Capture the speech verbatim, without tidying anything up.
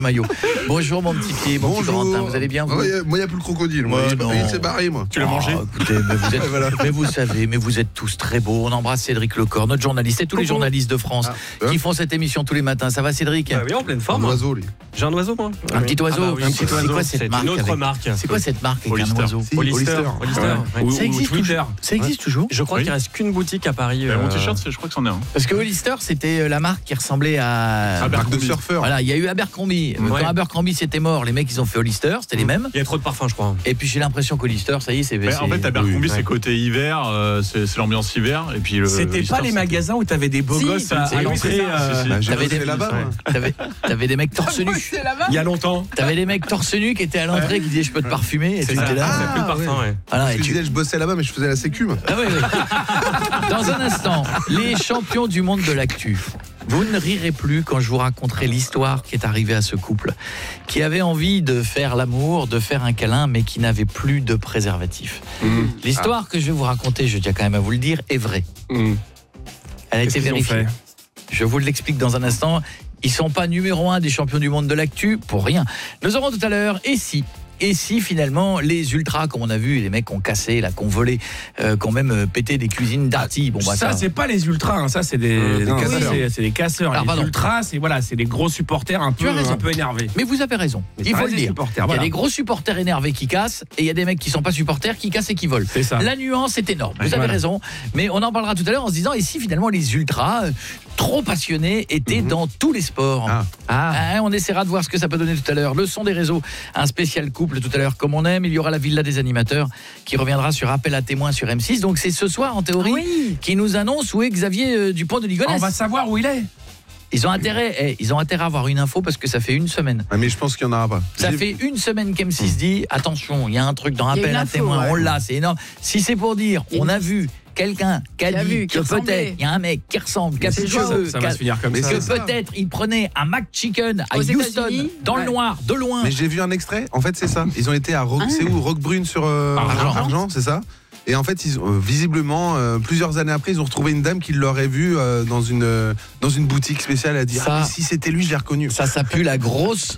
Maillot. Bonjour mon petit pied, mon petit Corentin, vous allez bien vous? Ouais, Moi il n'y a plus le crocodile, moi. Ouais, il s'est barré moi. Tu l'as mangé? Oh, écoutez, mais vous, êtes, voilà. mais vous savez, mais vous êtes tous très beaux. On embrasse Cédric Lecor, notre journaliste, et tous les journalistes de France ah, qui font cette émission tous les matins. Ça va Cédric? Bah oui, en pleine forme. Un oiseau, lui. J'ai un oiseau moi. Un petit oiseau. Ah bah oui, un petit c'est oiseau. quoi cette C'est marque une autre avec... marque. C'est quoi cette marque avec Hollister. un oiseau? Si, Hollister. Hollister. Hollister. Ouais. Ouais. Ça existe Ou Twitter. toujours. Ça existe toujours. Je crois Oui. qu'il reste qu'une boutique à Paris. Bah, mon euh, t-shirt, c'est- je crois que c'en est un. Parce que Hollister, c'était la marque qui ressemblait à... Marque de surfeur. Voilà, il y a eu Abercrombie. Ouais. Quand Abercrombie c'était mort, les mecs ils ont fait Hollister, c'était les mêmes. Il y a trop de parfums, je crois. Et puis j'ai l'impression qu'Hollister, ça y est, c'est. Mais en fait, Abercrombie, oui, c'est ouais. côté hiver, euh, c'est c'est l'ambiance hiver. Et puis le. C'était Hollister, pas les c'était- magasins où t'avais des beaux Si, gosses à, c'est- à oui, l'entrée. c'est ça. euh, Si, si. Bah, j'ai T'avais bossé des- là-bas, moi. T'avais, t'avais des mecs torse nu. Il y a longtemps. T'avais des mecs torse nu qui étaient à l'entrée qui disaient je peux te parfumer et tu ça. étais là. Ah, ça Ah, pue le parfum, ouais. ouais. Voilà, Parce et que je tu- disais, je bossais là-bas, mais je faisais la sécu. Ah oui, oui. Dans un instant, les champions du monde de l'actu. Vous ne rirez plus quand je vous raconterai l'histoire qui est arrivée à ce couple, qui avait envie de faire l'amour, de faire un câlin, mais qui n'avait plus de préservatif. Mmh. L'histoire que je vais vous raconter, je tiens quand même à vous le dire, est vraie. Mmh. Elle a Qu'est-ce été qu'ils ont vérifiée. fait ? Je vous l'explique dans un instant. Ils sont pas numéro un des champions du monde de l'actu pour rien. Nous aurons tout à l'heure, et si Et si finalement les ultras, comme on a vu, les mecs ont cassé, là, qui ont volé, euh, qui ont même euh, pété des cuisines d'Arty. Bon, bah, ça, ça, c'est pas les ultras, hein, ça c'est des, Mmh, non, des ça, casseurs. c'est- c'est des casseurs. Ah, les pardon. ultras, c'est voilà, c'est des gros supporters un Tu peu, as raison. un peu énervés. Mais vous avez raison. Mais Il ça faut reste le des dire. supporters, Il y a voilà. des gros supporters énervés qui cassent et il y a des mecs qui sont pas supporters qui cassent et qui volent. C'est ça. La nuance est énorme. Vous Ouais, avez voilà. raison. Mais on en parlera tout à l'heure en se disant et si finalement les ultras, euh, trop passionnés, étaient Mhm. dans tous les sports. Ah. Ah, Hein, on essaiera de voir ce que ça peut donner tout à l'heure. Le son des réseaux, un spécial couple tout à l'heure comme on aime. Il y aura la villa des animateurs qui reviendra sur appel à témoins sur M six. Donc c'est ce soir en théorie oui. qui nous annonce où est Xavier euh, Dupont de Ligonnès. On va savoir où il est. Ils ont intérêt, eh, ils ont intérêt à avoir une info parce que ça fait une semaine. Ah, mais je pense qu'il n'y en aura pas. Ça J'ai- fait une semaine qu'M six dit attention, il y a un truc dans Il y a appel une à info, témoins, ouais. on l'a, c'est énorme. Si c'est pour dire, Il y a on une- a vu quelqu'un qui a Qui a dit vu, qui que ressemblait. peut-être il y a un mec qui ressemble, qui a C'est ses joyeux. cheveux, Ça qui va a- se finir comme Mais ça. que c'est ça. peut-être il prenait un McChicken à Aux Houston États-Unis. dans le Ouais. noir, de loin. Mais j'ai vu un extrait. En fait, c'est ça. Ils ont été à Rock, Ah. c'est où Roquebrune sur euh, Argent. Argent, c'est ça. Et en fait, ils, ont- euh, visiblement, euh, plusieurs années après, ils ont retrouvé une dame qui l'aurait vue euh, dans une euh, dans une boutique spéciale à dire Ça- ah, mais si c'était lui, je l'ai reconnu. Ça, ça pue la grosse